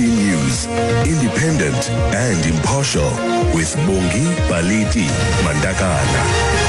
SABC News, independent and impartial, with Bongi Baliti Mandakana.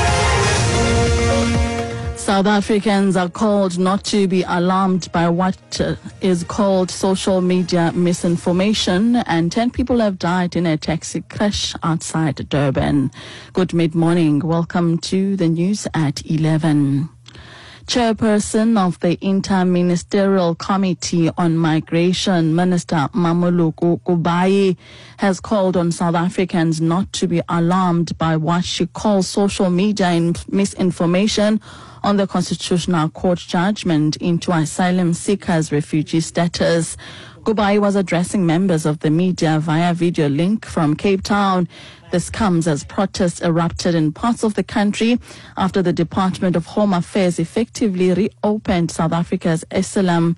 South Africans are called not to be alarmed by what is called social media misinformation, and 10 people have died in a taxi crash outside Durban. Good mid-morning. Welcome to the news at 11. Chairperson of the Inter-Ministerial Committee on Migration, Minister Mamoloko Kubayi, has called on South Africans not to be alarmed by what she calls social media misinformation on the Constitutional Court judgment into asylum seekers' refugee status. Kubayi was addressing members of the media via video link from Cape Town. This comes as protests erupted in parts of the country after the Department of Home Affairs effectively reopened South Africa's asylum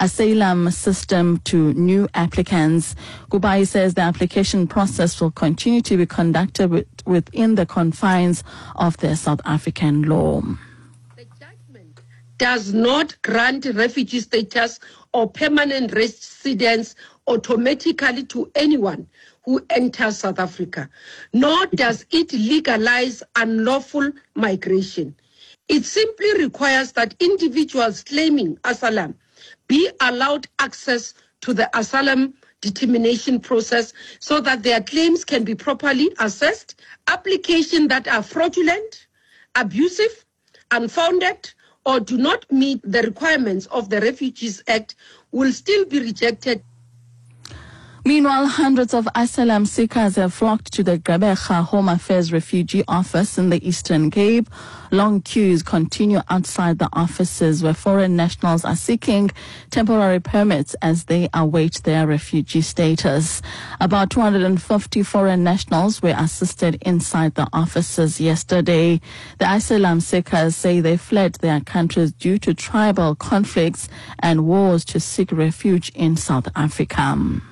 system to new applicants. Kubayi says the application process will continue to be conducted within the confines of the South African law. The judgment does not grant refugee status or permanent residence automatically to anyone who enters South Africa, nor does it legalize unlawful migration. It simply requires that individuals claiming asylum be allowed access to the asylum determination process so that their claims can be properly assessed. Applications that are fraudulent, abusive, unfounded, or do not meet the requirements of the Refugees Act will still be rejected. Meanwhile, hundreds of asylum seekers have flocked to the Gqeberha Home Affairs Refugee Office in the Eastern Cape. Long queues continue outside the offices where foreign nationals are seeking temporary permits as they await their refugee status. About 250 foreign nationals were assisted inside the offices yesterday. The asylum seekers say they fled their countries due to tribal conflicts and wars to seek refuge in South Africa.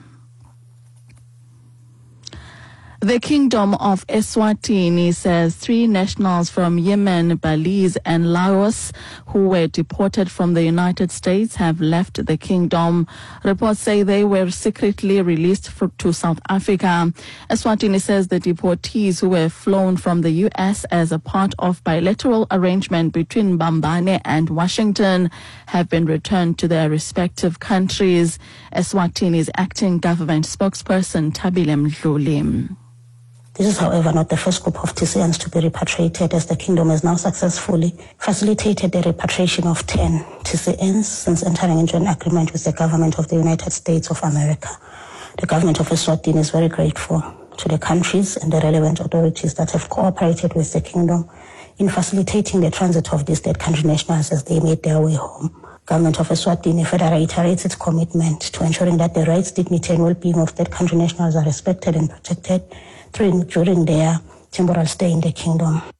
The Kingdom of Eswatini says 3 nationals from Yemen, Belize and Laos who were deported from the United States have left the kingdom. Reports say they were secretly released to South Africa. Eswatini says the deportees who were flown from the U.S. as a part of bilateral arrangement between Bambane and Washington have been returned to their respective countries. Eswatini's acting government spokesperson Thabile Mdluli. This is, however, not the first group of TCNs to be repatriated, as the Kingdom has now successfully facilitated the repatriation of 10 TCNs since entering into an agreement with the government of the United States of America. The government of Eswatini is very grateful to the countries and the relevant authorities that have cooperated with the Kingdom in facilitating the transit of these third country nationals as they made their way home. Government of Eswatini further reiterates its commitment to ensuring that the rights, dignity and well-being of third country nationals are respected and protected during their temporal stay in the kingdom.